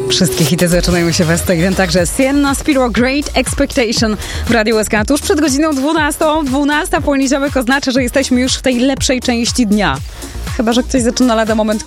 Wszystkie hity zaczynają się we 101, także Sienna Spiro, Great Expectation w Radiu SK. Tuż przed godziną 12. 12 poniedziałek oznacza, że jesteśmy już w tej lepszej części dnia. Chyba że ktoś zaczyna lada moment